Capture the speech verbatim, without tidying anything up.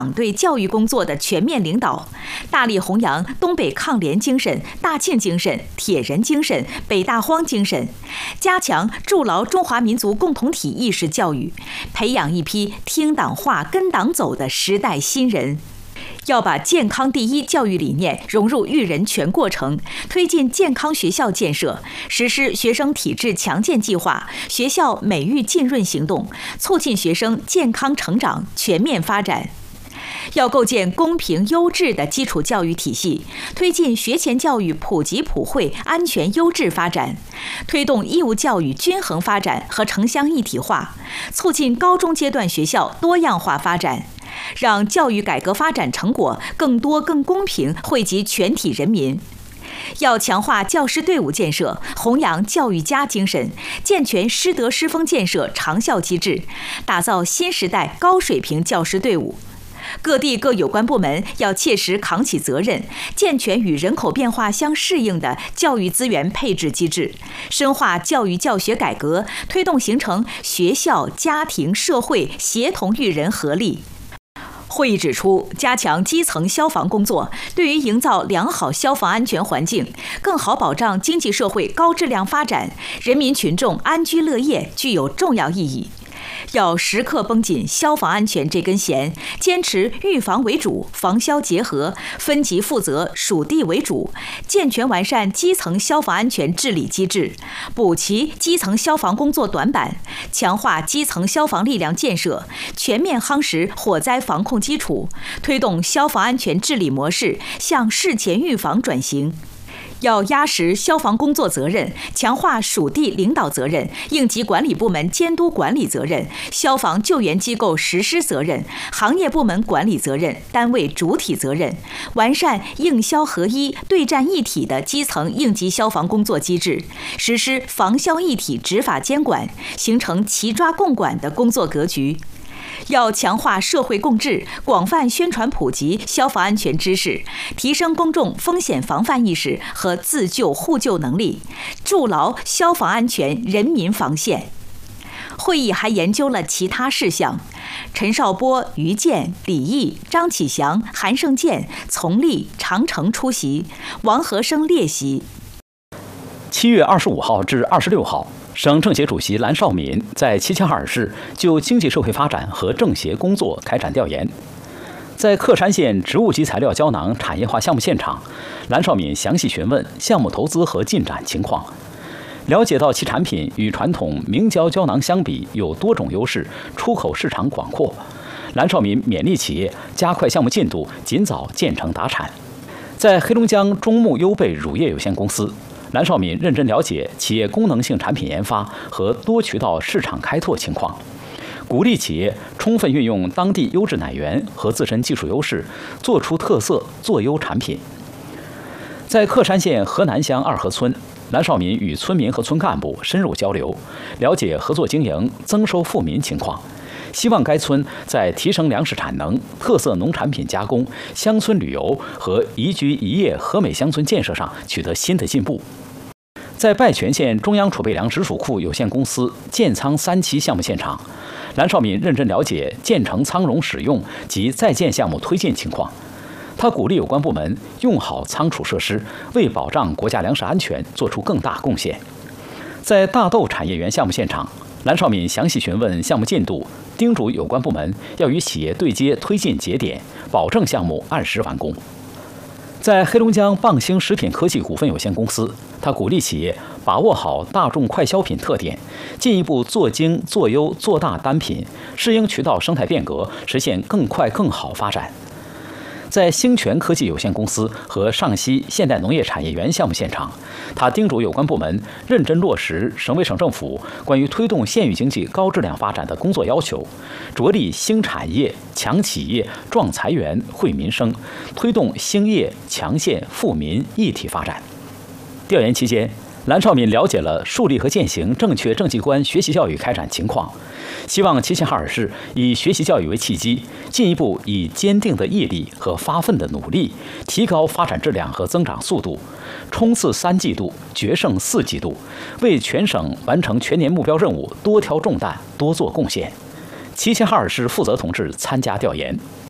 对教育工作的全面领导，大力弘扬东北抗联精神、大庆精神、铁人精神、北大荒精神，加强筑牢中华民族共同体意识教育，培养一批听党话、跟党走的时代新人。要把健康第一教育理念融入育人全过程，推进健康学校建设，实施学生体质强健计划、学校美育浸润行动，促进学生健康成长全面发展。要构建公平优质的基础教育体系，推进学前教育普及普惠、安全优质发展，推动义务教育均衡发展和城乡一体化，促进高中阶段学校多样化发展，让教育改革发展成果更多更公平惠及全体人民。要强化教师队伍建设，弘扬教育家精神，健全师德师风建设长效机制，打造新时代高水平教师队伍。各地各有关部门要切实扛起责任，健全与人口变化相适应的教育资源配置机制，深化教育教学改革，推动形成学校、家庭、社会协同育人合力。会议指出，加强基层消防工作，对于营造良好消防安全环境，更好保障经济社会高质量发展、人民群众安居乐业具有重要意义。要时刻绷紧消防安全这根弦，坚持预防为主、防消结合、分级负责、属地为主，健全完善基层消防安全治理机制，补齐基层消防工作短板，强化基层消防力量建设，全面夯实火灾防控基础，推动消防安全治理模式向事前预防转型。要压实消防工作责任，强化属地领导责任、应急管理部门监督管理责任、消防救援机构实施责任、行业部门管理责任、单位主体责任，完善应消合一、对战一体的基层应急消防工作机制，实施防消一体执法监管，形成齐抓共管的工作格局。要强化社会共治，广泛宣传普及消防安全知识，提升公众风险防范意识和自救互救能力，筑牢消防安全人民防线。会议还研究了其他事项，陈少波、于健、李毅、张启祥、韩胜健、丛立、常诚出席，王和生列席。 七月二十五号至二十六号，省政协主席蓝绍敏在齐齐哈尔市就经济社会发展和政协工作开展调研。在克山县植物基材料胶囊产业化项目现场，蓝绍敏详细询问项目投资和进展情况，了解到其产品与传统明胶胶囊相比有多种优势，出口市场广阔。蓝绍敏勉励企业加快项目进度，尽早建成达产。在黑龙江中牧优贝乳业有限公司，蓝绍敏认真了解企业功能性产品研发和多渠道市场开拓情况，鼓励企业充分运用当地优质奶源和自身技术优势，做出特色做优产品。在克山县河南乡二河村，蓝绍敏与村民和村干部深入交流，了解合作经营、增收富民情况，希望该村在提升粮食产能、特色农产品加工、乡村旅游和宜居宜业和美乡村建设上取得新的进步。在拜泉县中央储备粮直属库有限公司建仓三期项目现场，蓝绍敏认真了解建成仓容使用及在建项目推进情况。他鼓励有关部门用好仓储设施，为保障国家粮食安全做出更大贡献。在大豆产业园项目现场，蓝绍敏详细询问项目进度，叮嘱有关部门要与企业对接推进节点，保证项目按时完工。在黑龙江棒星食品科技股份有限公司，他鼓励企业把握好大众快消品特点，进一步做精做优做大单品，适应渠道生态变革，实现更快更好发展。在兴全科技有限公司和上溪现代农业产业园项目现场，他叮嘱有关部门认真落实省委省政府关于推动县域经济高质量发展的工作要求，着力兴产业、强企业、壮财源、惠民生，推动兴业、强县、富民一体发展。调研期间，蓝绍敏了解了树立和践行正确政绩观学习教育开展情况，希望齐齐哈尔市以学习教育为契机，进一步以坚定的毅力和发奋的努力，提高发展质量和增长速度，冲刺三季度，决胜四季度，为全省完成全年目标任务多挑重担，多做贡献。齐齐哈尔市负责同志参加调研。